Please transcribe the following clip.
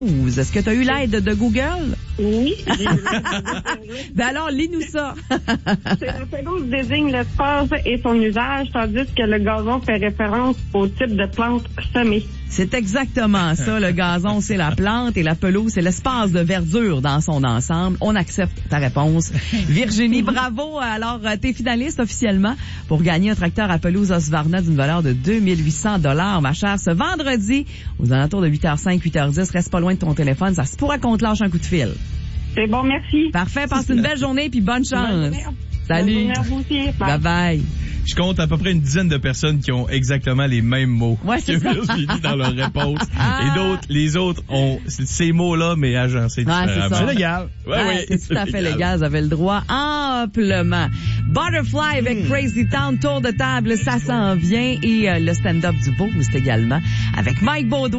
Est-ce que tu as eu l'aide de Google? Oui. Ben alors, lis-nous ça. C'est la pelouse désigne l'espace et son usage, tandis que le gazon fait référence au type de plante semée. C'est exactement ça. Le gazon, c'est la plante et la pelouse, c'est l'espace de verdure dans son ensemble. On accepte ta réponse. Virginie, bravo. Alors, t'es finaliste officiellement pour gagner un tracteur à pelouse Husqvarna d'une valeur de 2800 $, ma chère. Ce vendredi, aux alentours de 8h05, 8h10, reste pas loin de ton téléphone. Ça se pourra qu'on te lâche un coup de fil. C'est bon, merci. Parfait. Passe une belle journée puis bonne chance. Salut. Bonne journée à vous aussi. Bye bye. Je compte à peu près une dizaine de personnes qui ont exactement les mêmes mots c'est que ça. Virginie dans leur réponse. Et les autres ont ces mots-là, mais agencés différemment. C'est légal. Ouais, c'est tout à fait légal. Vous avez le droit amplement. Butterfly avec Crazy Town, tour de table, ça s'en vient. Et le stand-up du Boost également avec Mike Baudouin.